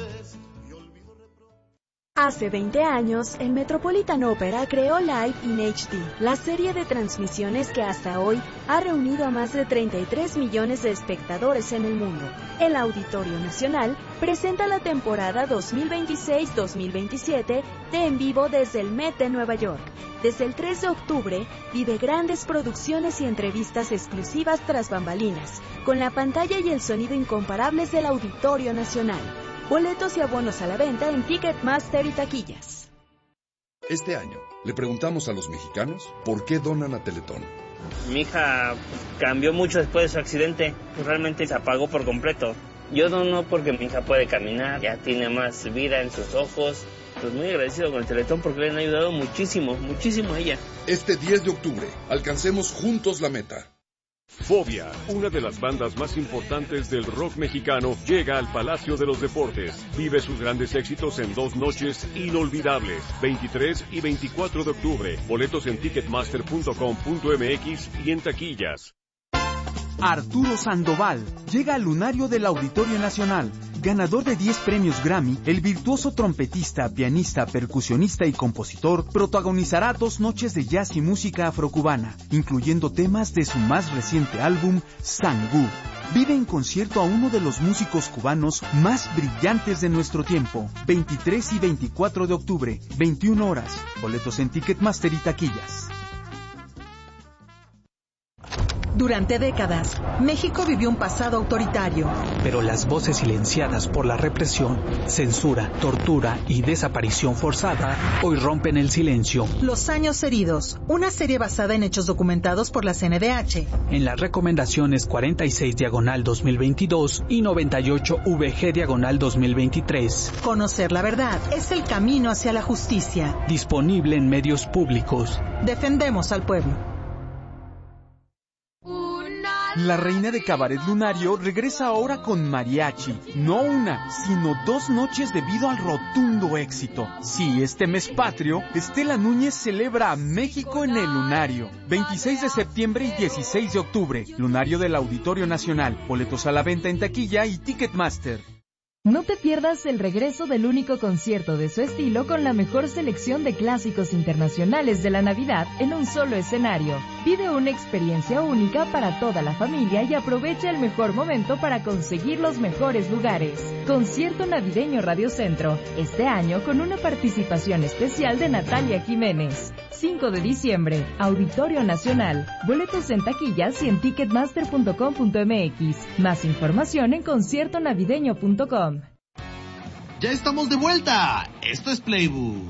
Hace 20 años, el Metropolitan Opera creó Live in HD, la serie de transmisiones que hasta hoy ha reunido a más de 33 millones de espectadores en el mundo. El Auditorio Nacional presenta la temporada 2026-2027 de En Vivo desde el Met de Nueva York. Desde el 3 de octubre, vive grandes producciones y entrevistas exclusivas tras bambalinas, con la pantalla y el sonido incomparables del Auditorio Nacional. Boletos y abonos a la venta en Ticketmaster y taquillas. Este año, le preguntamos a los mexicanos por qué donan a Teletón. Mi hija cambió mucho después de su accidente, realmente se apagó por completo. Yo dono porque mi hija puede caminar, ya tiene más vida en sus ojos. Pues muy agradecido con el Teletón porque le han ayudado muchísimo, muchísimo a ella. Este 10 de octubre, alcancemos juntos la meta. Fobia, una de las bandas más importantes del rock mexicano, llega al Palacio de los Deportes. Vive sus grandes éxitos en 2 noches inolvidables, 23 y 24 de octubre. Boletos en ticketmaster.com.mx y en taquillas. Arturo Sandoval llega al lunario del Auditorio Nacional. Ganador de 10 premios Grammy, el virtuoso trompetista, pianista, percusionista y compositor protagonizará 2 noches de jazz y música afrocubana, incluyendo temas de su más reciente álbum, Sangú. Vive en concierto a uno de los músicos cubanos más brillantes de nuestro tiempo. 23 y 24 de octubre, 21 horas. Boletos en Ticketmaster y taquillas. Durante décadas, México vivió un pasado autoritario. Pero las voces silenciadas por la represión, censura, tortura y desaparición forzada hoy rompen el silencio. Los años heridos, una serie basada en hechos documentados por la CNDH. En las recomendaciones 46/2022 y 98VG/2023. Conocer la verdad es el camino hacia la justicia. Disponible en medios públicos. Defendemos al pueblo. La reina de Cabaret Lunario regresa ahora con mariachi. No una, sino 2 noches debido al rotundo éxito. Sí, este mes patrio, Estela Núñez celebra a México en el Lunario. 26 de septiembre y 16 de octubre. Lunario del Auditorio Nacional. Boletos a la venta en taquilla y Ticketmaster. No te pierdas el regreso del único concierto de su estilo con la mejor selección de clásicos internacionales de la Navidad en un solo escenario. Vive una experiencia única para toda la familia y aprovecha el mejor momento para conseguir los mejores lugares. Concierto Navideño Radio Centro, este año con una participación especial de Natalia Jiménez. 5 de diciembre, Auditorio Nacional. Boletos en taquillas y en ticketmaster.com.mx. Más información en conciertonavideño.com. ¡Ya estamos de vuelta! Esto es Playbook.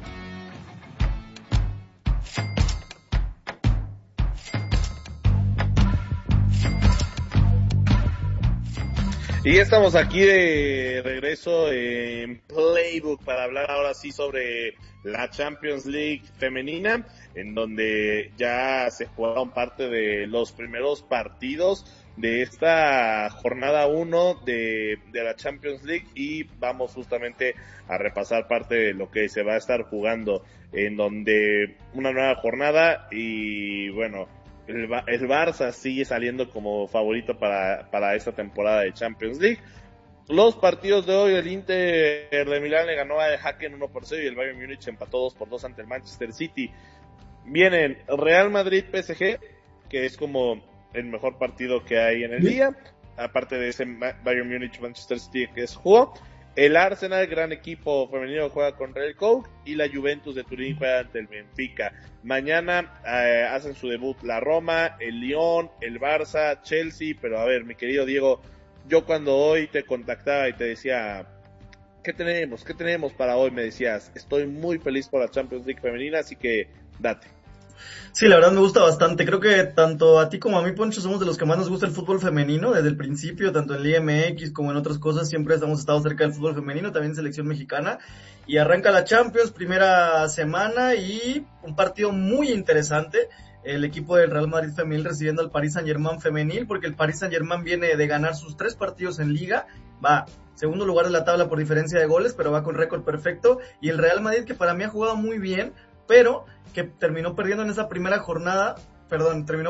Y estamos aquí de regreso en Playbook para hablar ahora sí sobre la Champions League femenina, en donde ya se jugaron parte de los primeros partidos de esta jornada 1 de la Champions League, y vamos justamente a repasar parte de lo que se va a estar jugando, en donde una nueva jornada y bueno, el Barça sigue saliendo como favorito para esta temporada de Champions League. Los partidos de hoy: el Inter de Milán le ganó a Hacken 1-0 y el Bayern Múnich empató 2-2 ante el Manchester City. Vienen Real Madrid PSG, que es como el mejor partido que hay en el día, aparte de ese Bayern Múnich Manchester City que es jugó. El Arsenal, gran equipo femenino, juega contra el Coke, y la Juventus de Turín juega ante el Benfica. Mañana hacen su debut la Roma, el Lyon, el Barça, Chelsea. Pero a ver, mi querido Diego, yo cuando hoy te contactaba y te decía, ¿qué tenemos para hoy? Me decías, estoy muy feliz por la Champions League femenina, así que date. Sí, la verdad me gusta bastante. Creo que tanto a ti como a mí, Poncho, somos de los que más nos gusta el fútbol femenino desde el principio, tanto en Liga MX como en otras cosas. Siempre hemos estado cerca del fútbol femenino, también selección mexicana. Y arranca la Champions, primera semana, y un partido muy interesante. El equipo del Real Madrid femenil recibiendo al Paris Saint-Germain femenil, porque el Paris Saint-Germain viene de ganar sus 3 partidos en Liga. Va segundo lugar de la tabla por diferencia de goles, pero va con récord perfecto. Y el Real Madrid, que para mí ha jugado muy bien, pero que terminó perdiendo en esa primera jornada, terminó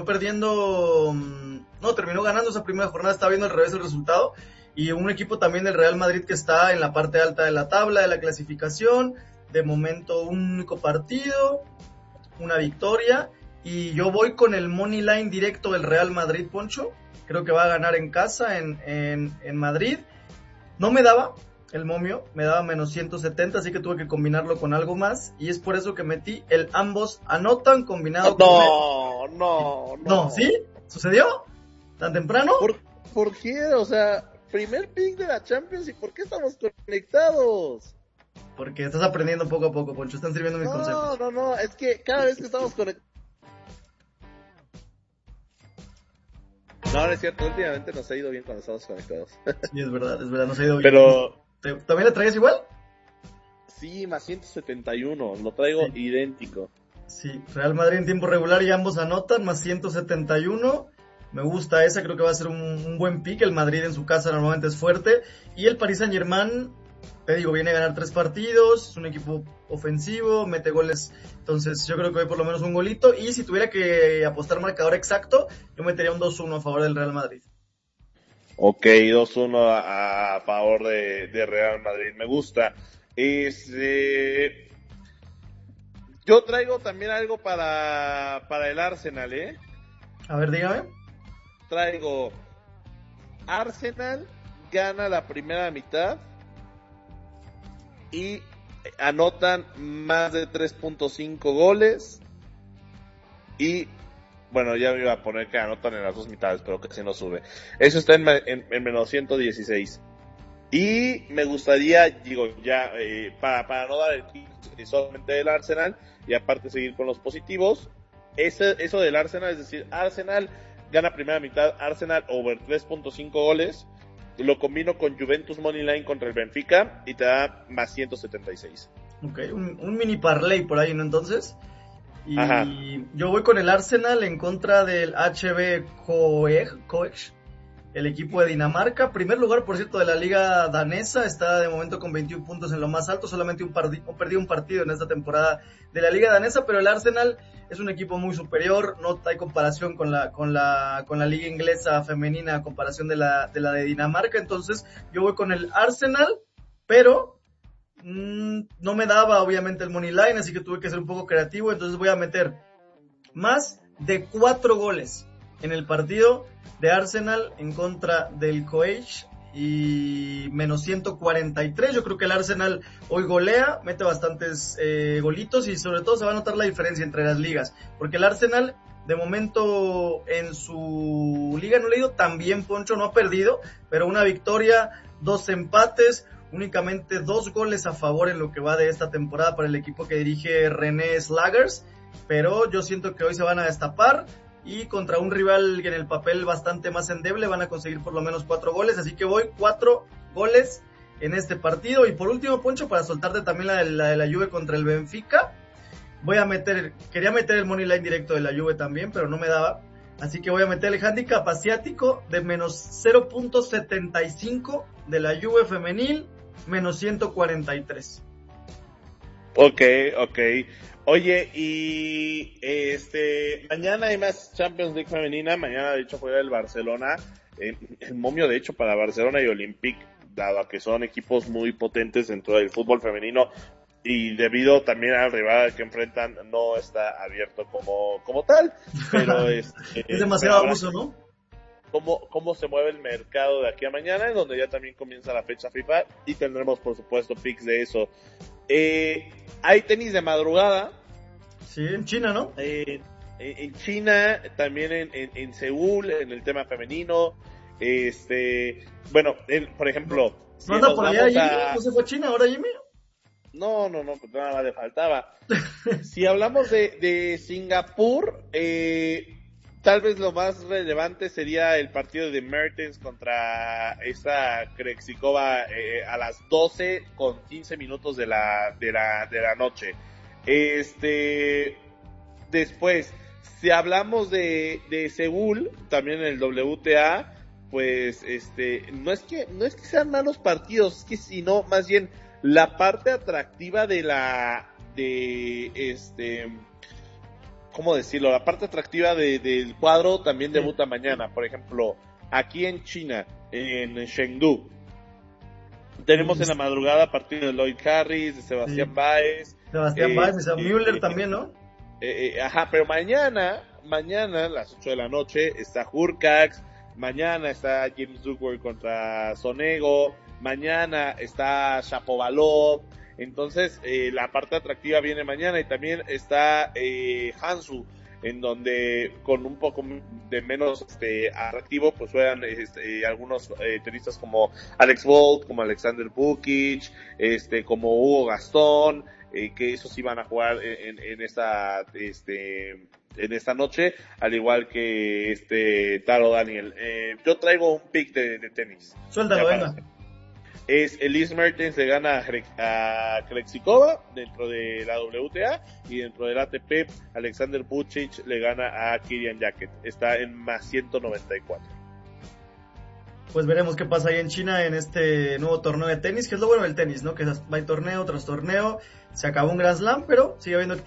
ganando esa primera jornada, está viendo al revés el resultado, y un equipo también del Real Madrid que está en la parte alta de la tabla, de la clasificación, de momento un único partido, una victoria, y yo voy con el money line directo del Real Madrid, Poncho. Creo que va a ganar en casa, en Madrid. No me daba el momio, me daba menos 170, así que tuve que combinarlo con algo más, y es por eso que metí el ambos anotan combinado con... No, ¿sí? ¿Sucedió? ¿Tan temprano? ¿Por qué? O sea, primer pick de la Champions, ¿y por qué estamos conectados? Porque estás aprendiendo poco a poco, Poncho, están sirviendo mis consejos. No, es que cada vez que estamos conectados... No es cierto, últimamente nos ha ido bien cuando estamos conectados. Sí, es verdad, nos ha ido bien. Pero... ¿También la traías igual? Sí, más 171, lo traigo idéntico. Sí, Real Madrid en tiempo regular y ambos anotan, más 171. Me gusta esa, creo que va a ser un buen pick. El Madrid en su casa normalmente es fuerte. Y el Paris Saint-Germain, te digo, viene a ganar 3 partidos, es un equipo ofensivo, mete goles. Entonces yo creo que hay por lo menos un golito. Y si tuviera que apostar marcador exacto, yo metería un 2-1 a favor del Real Madrid. Ok, 2-1 a favor de Real Madrid, me gusta. Yo traigo también algo para el Arsenal, ¿eh? A ver, dígame. Traigo Arsenal, gana la primera mitad y anotan más de 3.5 goles, y bueno, ya me iba a poner que anotan en las 2 mitades, pero que si no sube. Eso está en menos 116. Y me gustaría, digo, ya, para no dar el pick solamente del Arsenal, y aparte seguir con los positivos, eso del Arsenal, es decir, Arsenal gana primera mitad, Arsenal over 3.5 goles, lo combino con Juventus Moneyline contra el Benfica, y te da más 176. Ok, un mini parlay por ahí, ¿no? Entonces... Y ajá, yo voy con el Arsenal en contra del HB Coech. el equipo de Dinamarca. Primer lugar, por cierto, de la liga danesa, está de momento con 21 puntos en lo más alto, solamente perdió un partido en esta temporada de la liga danesa, pero el Arsenal es un equipo muy superior, no hay comparación con la liga inglesa femenina a comparación de la de Dinamarca, entonces yo voy con el Arsenal, pero no me daba obviamente el money line, así que tuve que ser un poco creativo, entonces voy a meter más de 4 goles en el partido de Arsenal en contra del Coach y menos 143. Yo creo que el Arsenal hoy golea, mete bastantes golitos y sobre todo se va a notar la diferencia entre las ligas, porque el Arsenal de momento en su liga no le ha ido tan bien, Poncho, no ha perdido, pero una victoria, 2 empates, únicamente 2 goles a favor en lo que va de esta temporada para el equipo que dirige René Slagers, pero yo siento que hoy se van a destapar y contra un rival que en el papel bastante más endeble van a conseguir por lo menos 4 goles, así que voy 4 goles en este partido. Y por último, Poncho, para soltarte también la de la Juve contra el Benfica, quería meter el money line directo de la Juve también, pero no me daba, así que voy a meter el handicap asiático de menos 0.75 de la Juve femenil, menos 143. Ok. Oye, y mañana hay más Champions League femenina, mañana de hecho juega el Barcelona, el momio de hecho para Barcelona y Olympique, dado a que son equipos muy potentes dentro del fútbol femenino y debido también al rival que enfrentan no está abierto como tal, pero es demasiado abuso, ¿no? Cómo se mueve el mercado de aquí a mañana, en donde ya también comienza la fecha FIFA y tendremos por supuesto picks de eso. Hay tenis de madrugada. Sí, en China, ¿no? En China, también en Seúl, en el tema femenino. Bueno, por ejemplo, ¿no anda por allá Jimmy? ¿No se fue a China ahora, Jimmy? No, pues nada más le faltaba. Si hablamos de Singapur, tal vez lo más relevante sería el partido de Mertens contra esta Krejcikova a las 12 con 15 minutos de la noche. Después, si hablamos de Seúl, también el WTA, pues no es que sean malos partidos, es que sino más bien la parte atractiva ¿cómo decirlo? La parte atractiva del cuadro también debuta mañana. Por ejemplo, aquí en China, en Chengdu, tenemos en la madrugada partido de Lloyd Harris, de Sebastián Baez. Sebastián Baez, Müller también, ¿no? Pero mañana a las 8 de la noche está Hurkacz, mañana está James Duckworth contra Sonego, mañana está Shapovalov. Entonces, la parte atractiva viene mañana y también está Hansu, en donde con un poco de menos atractivo, pues juegan algunos tenistas como Alex Bolt, como Alexander Bukic, como Hugo Gastón, que esos sí van a jugar en esta noche, al igual que Taro Daniel. Yo traigo un pick de tenis. Suéltalo, venga. Elise Mertens le gana a Krejcikova dentro de la WTA y dentro del ATP Alexander Bukic le gana a Kirian Jacket. Está en más 194. Pues veremos qué pasa ahí en China en este nuevo torneo de tenis, que es lo bueno del tenis, ¿no? Que hay torneo tras torneo, se acabó un Grand Slam, pero sigue habiendo actividad.